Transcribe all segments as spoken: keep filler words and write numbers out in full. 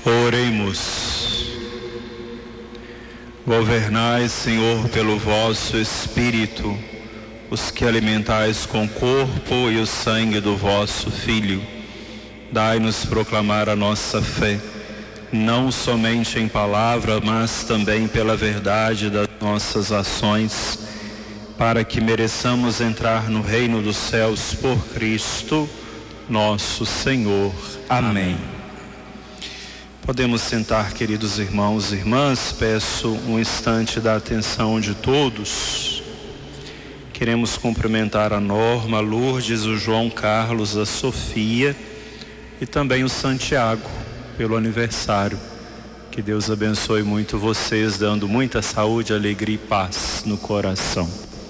Oremos. Governai, Senhor, pelo vosso Espírito, os que alimentais com o corpo e o sangue do vosso Filho. Dai-nos proclamar a nossa fé, não somente em palavra, mas também pela verdade das nossas ações, para que mereçamos entrar no reino dos céus por Cristo, nosso Senhor. Amém. Podemos sentar, queridos irmãos e irmãs. Peço um instante da atenção de todos. Queremos cumprimentar a Norma, a Lourdes, o João Carlos, a Sofia e também o Santiago pelo aniversário. Que Deus abençoe muito vocês, dando muita saúde, alegria e paz no coração.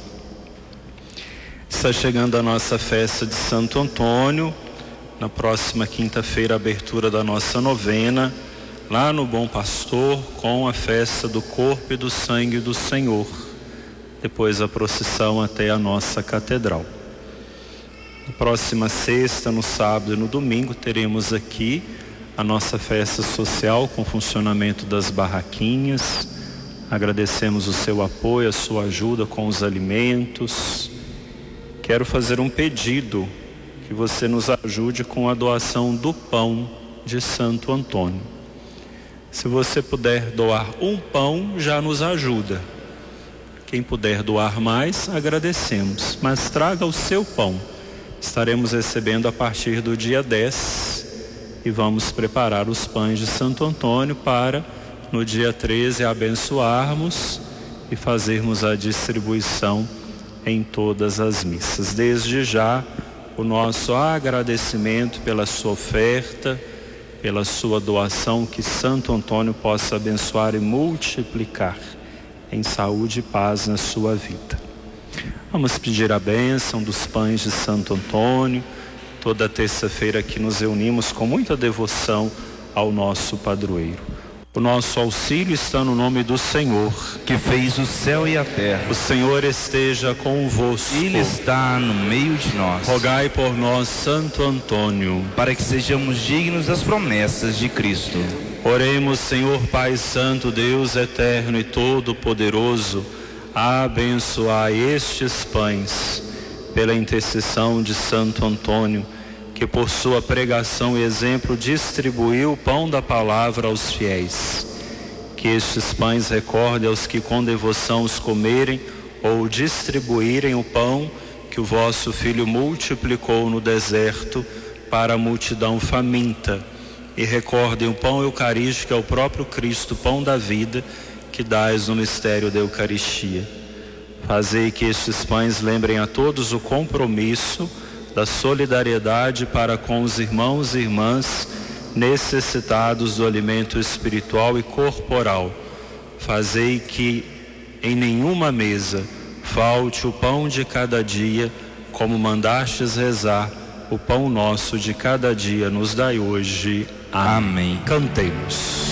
Está chegando a nossa festa de Santo Antônio. Na próxima quinta-feira, a abertura da nossa novena, lá no Bom Pastor, com a festa do corpo e do sangue do Senhor. Depois a procissão até a nossa catedral. Na próxima sexta, no sábado e no domingo, teremos aqui a nossa festa social com funcionamento das barraquinhas. Agradecemos o seu apoio, a sua ajuda com os alimentos. Quero fazer um pedido, que você nos ajude com a doação do pão de Santo Antônio. Se você puder doar um pão, já nos ajuda. Quem puder doar mais, agradecemos. Mas traga o seu pão. Estaremos recebendo a partir do dia dez e vamos preparar os pães de Santo Antônio para, no dia treze, abençoarmos e fazermos a distribuição em todas as missas. Desde já, o nosso agradecimento pela sua oferta, pela sua doação, que Santo Antônio possa abençoar e multiplicar em saúde e paz na sua vida. Vamos pedir a bênção dos pães de Santo Antônio. Toda terça-feira aqui nos reunimos com muita devoção ao nosso padroeiro. O nosso auxílio está no nome do Senhor, que fez o céu e a terra. O Senhor esteja convosco. Ele está no meio de nós. Rogai por nós, Santo Antônio, para que sejamos dignos das promessas de Cristo. Oremos. Senhor Pai Santo, Deus eterno e todo-poderoso, abençoai estes pães pela intercessão de Santo Antônio, que por sua pregação e exemplo distribuiu o pão da palavra aos fiéis. Que estes pães recordem aos que com devoção os comerem ou distribuírem o pão que o vosso Filho multiplicou no deserto para a multidão faminta. E recordem o pão eucarístico, que é o próprio Cristo, pão da vida, que dais no mistério da Eucaristia. Fazei que estes pães lembrem a todos o compromisso da solidariedade para com os irmãos e irmãs necessitados do alimento espiritual e corporal. Fazei que em nenhuma mesa falte o pão de cada dia, como mandastes rezar: o pão nosso de cada dia nos dai hoje. Amém. Amém. Cantemos.